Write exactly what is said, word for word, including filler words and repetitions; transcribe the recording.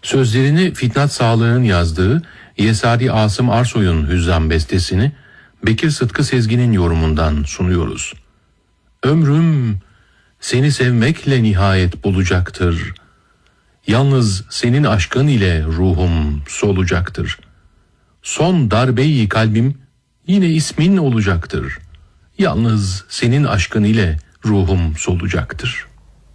Sözlerini Fitnat Sağlık'ın yazdığı Yesari Asım Arsoy'un hüzzam bestesini Bekir Sıtkı Sezgin'in yorumundan sunuyoruz. Ömrüm seni sevmekle nihayet bulacaktır. Yalnız senin aşkın ile ruhum solacaktır. Son darbeyi kalbim yine ismin olacaktır. Yalnız senin aşkın ile ruhum solacaktır.